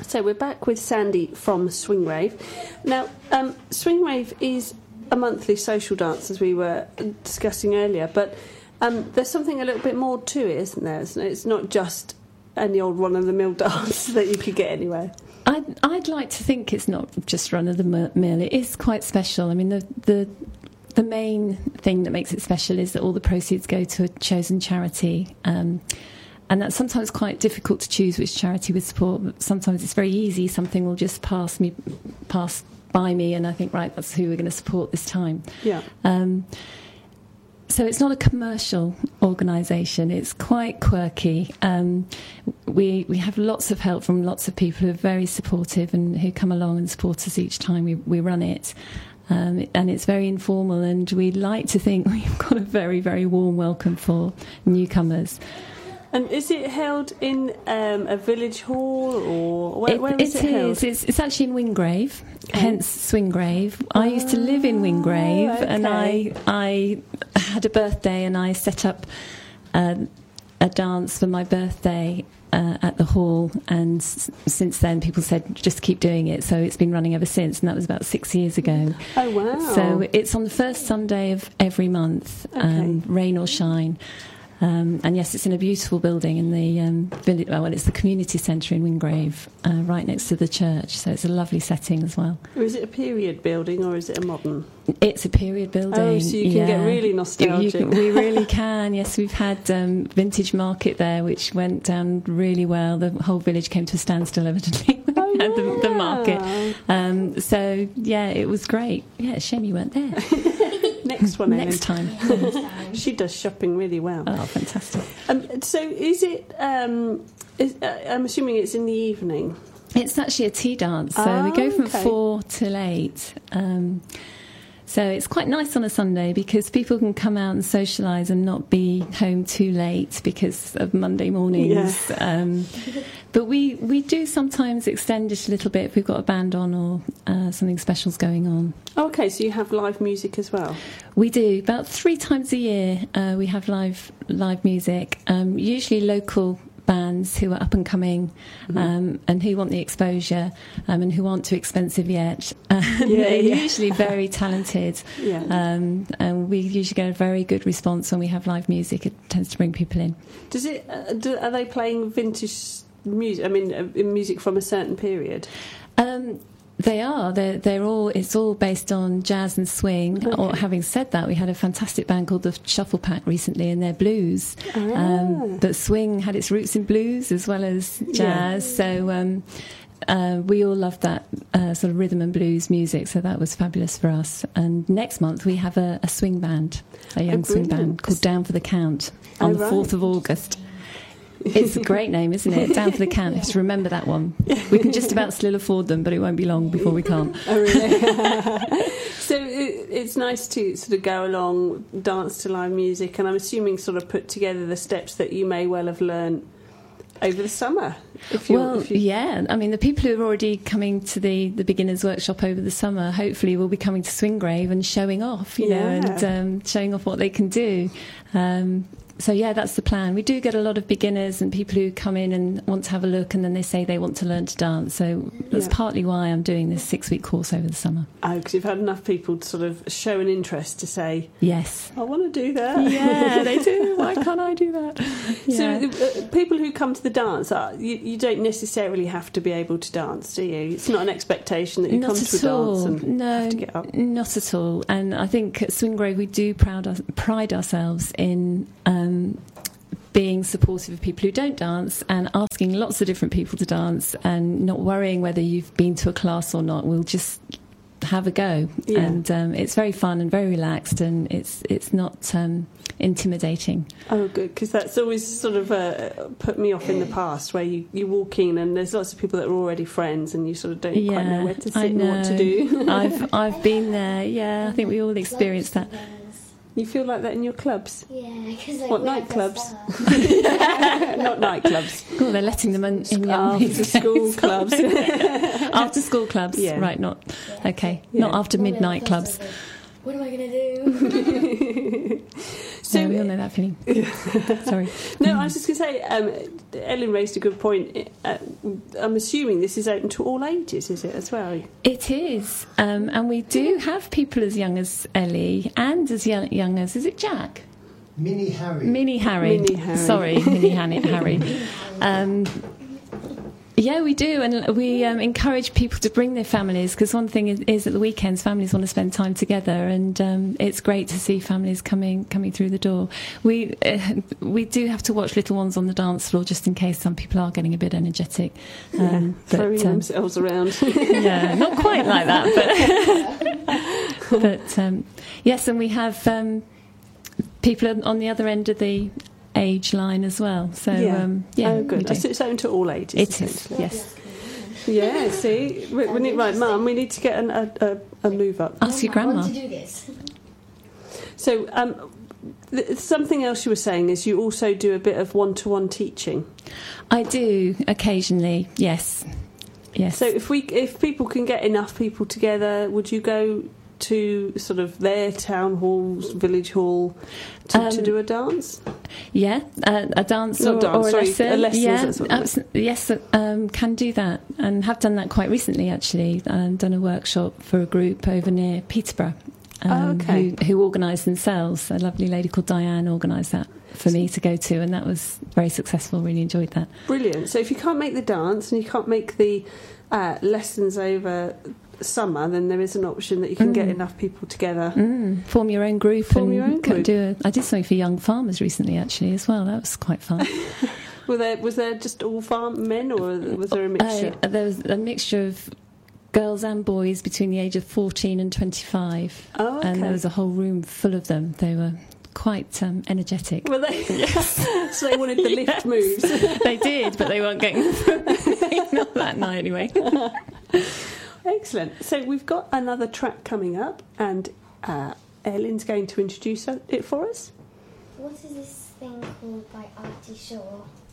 So we're back with Sandy from Swing Rave. Now, Swing Rave is a monthly social dance, as we were discussing earlier, but there's something a little bit more to it, isn't there? It's not just any old run-of-the-mill dance that you could get anywhere. I'd like to think it's not just run-of-the-mill. It is quite special. I mean, the main thing that makes it special is that all the proceeds go to a chosen charity, and that's sometimes quite difficult to choose which charity we support. But sometimes it's very easy. Something will just pass by me, and I think, right, that's who we're going to support this time. Yeah. So it's not a commercial organisation. It's quite quirky. We have lots of help from lots of people who are very supportive and who come along and support us each time we run it. And it's very informal, and we like to think we've got a very, very warm welcome for newcomers. And is it held in a village hall, or where is it held? It's actually in Wingrave, hence Swingrave. I used to live in Wingrave, okay. and I had a birthday, and I set up a dance for my birthday at the hall, and since then people said just keep doing it, so it's been running ever since, and that was about 6 years ago. Oh wow. So it's on the first Sunday of every month, rain or shine. And yes, it's in a beautiful building in the village. Well, it's the community centre in Wingrave, right next to the church. So it's a lovely setting as well. Is it a period building or is it a modern? It's a period building. Oh, so you can get really nostalgic. We really can. Yes, we've had Vintage Market there, which went down really well. The whole village came to a standstill, evidently, when at the market. So yeah, it was great. Yeah, it's a shame you weren't there. Next one, next time. She does shopping really well. Oh, fantastic. So is it, I'm assuming it's in the evening? It's actually a tea dance, so we go from 4 till 8. So it's quite nice on a Sunday because people can come out and socialise and not be home too late because of Monday mornings. Yeah. But we do sometimes extend it a little bit if we've got a band on or something special's going on. Okay, so you have live music as well? We do. About 3 times a year we have live music, usually local bands who are up and coming, and who want the exposure, and who aren't too expensive yet. They're usually very talented, and we usually get a very good response when we have live music. It tends to bring people in. Does it? Are they playing vintage music? I mean, music from a certain period? They are. They're all. It's all based on jazz and swing. Okay. Or having said that, we had a fantastic band called the Shuffle Pack recently, and they're blues. But swing had its roots in blues as well as jazz. Yeah. So we all loved that sort of rhythm and blues music. So that was fabulous for us. And next month we have a swing band, a young swing band called Down for the Count on the 4th of August. It's a great name, isn't it? Down for the Count. Just remember that one. We can just about still afford them, but it won't be long before we can't. Oh, really? So it's nice to sort of go along, dance to live music, and I'm assuming sort of put together the steps that you may well have learned over the summer. Yeah. I mean, the people who are already coming to the beginners workshop over the summer hopefully will be coming to Swingrave and showing off, you know, and showing off what they can do. So, yeah, that's the plan. We do get a lot of beginners and people who come in and want to have a look, and then they say they want to learn to dance. So that's partly why I'm doing this 6-week course over the summer. Oh, because you've had enough people to sort of show an interest to say, yes, I want to do that. Yeah, they do. Why can't I do that? Yeah. So people who come to the dance, you don't necessarily have to be able to dance, do you? It's not an expectation that you come to a dance and have to get up. Not at all. And I think at Swingrave we do pride ourselves in being supportive of people who don't dance and asking lots of different people to dance and not worrying whether you've been to a class or not. We'll just have a go. Yeah. And it's very fun and very relaxed, and it's not intimidating. Oh, good, because that's always sort of put me off in the past, where you walk in and there's lots of people that are already friends and you sort of don't quite know where to sit and what to do. I've been there, yeah. I think we all experienced that. You feel like that in your clubs? Yeah, because what, nightclubs? Not nightclubs. Oh, they're letting them in after school clubs. After school clubs, right? Not not after midnight clubs. What am I going to do? So all know that feeling. Sorry. No, I was just going to say, Ellen raised a good point. I'm assuming this is open to all ages, is it, as well? It is. And we do have people as young as Ellie and as young as, is it Jack? Mini Harry. Mini Harry. Sorry, Mini Harry. Yeah, we do, and we encourage people to bring their families, because one thing is at the weekends families want to spend time together, and it's great to see families coming through the door. We do have to watch little ones on the dance floor just in case some people are getting a bit energetic. Throwing themselves around. Yeah, not quite like that, but yes, and we have people on the other end of the age line as well. So oh, good. It's open to all ages. It is, yes. Yeah. See, right, Mum, we need to get a move up. Ask your grandma. I want to do this. So, something else you were saying is you also do a bit of one-to-one teaching. I do occasionally. Yes. So if people can get enough people together, would you go to sort of their town halls, village hall, to do a dance? Yeah, a dance or a lesson. Yes, can do that, and have done that quite recently actually. Done a workshop for a group over near Peterborough, who organised themselves. A lovely lady called Diane organised that for me to go to, and that was very successful. Really enjoyed that. Brilliant. So if you can't make the dance and you can't make the lessons over summer, then there is an option that you can get enough people together. Form your own group. I did something for young farmers recently, actually, as well. That was quite fun. Was there just all farm men, or was there a mixture? There was a mixture of girls and boys between the age of 14 and 25. Oh, okay. And there was a whole room full of them. They were quite energetic. Were they? Yes. So they wanted the lift moves. They did, but they weren't getting not that night anyway. Excellent. So we've got another track coming up, and Ellen's going to introduce it for us. What is this thing called by Artie Shaw?